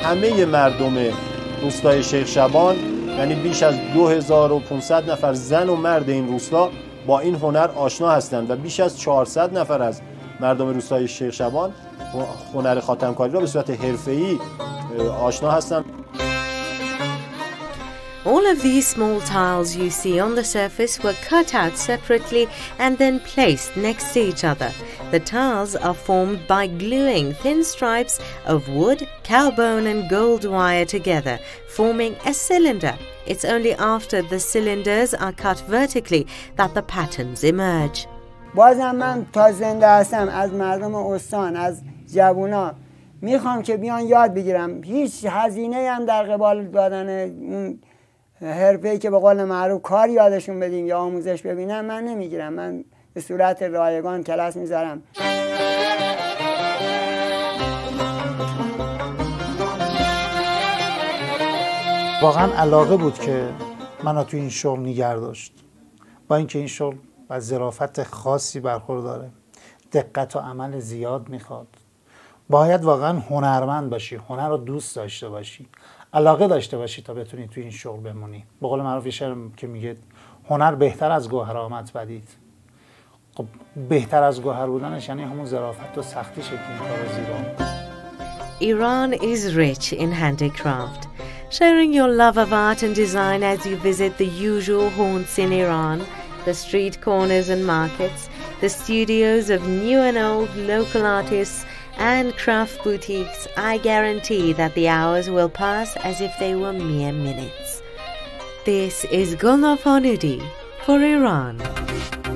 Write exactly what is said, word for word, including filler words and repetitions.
همه مردم روستای شیخ شبان، یعنی بیش از دو هزار و پانصد نفر زن و مرد این روستا با این هنر آشنا هستند و بیش از چهارصد نفر از مردم روستای شیخ شبان هنر خاتمکاری را به صورت حرفه‌ای آشنا هستند. All of these small tiles you see on the surface were cut out separately and then placed next to each other. The tiles are formed by gluing thin stripes of wood, cowbone and gold wire together, forming a cylinder. It's only after the cylinders are cut vertically that the patterns emerge. بازم من تا زنده هستم از مردم استان، از جوونا میخوام که بیان یاد بگیرم. هیچ هزینه هم در قبال دادن اون حرفه‌ای که به قول معروف کار یادشون بدیم یا آموزش ببینم من نمیگیرم. من به صورت رایگان کلاس میذارم. واقعا علاقه بود که منو تو این شغل نگه داشت. با اینکه این شغل با ظرافت خاصی برخورداره، دقت و عمل زیاد میخواد، باید واقعا هنرمند باشی، هنر رو دوست داشته باشی، علاقه داشته باشی تا بتونی تو این شغل بمونی. به قول معروف یه شعر که میگه هنر بهتر از گوهر آمد پدید. خب بهتر از گوهر بودنش یعنی همون ظرافت و سختیشه که این کارو زیبا. Iran is rich in handicraft. Sharing your love of art and design as you visit the usual haunts in Iran, the street corners and markets, the studios of new and old local artists and craft boutiques, I guarantee that the hours will pass as if they were mere minutes. This is Gulnaz Farnudi for Iran.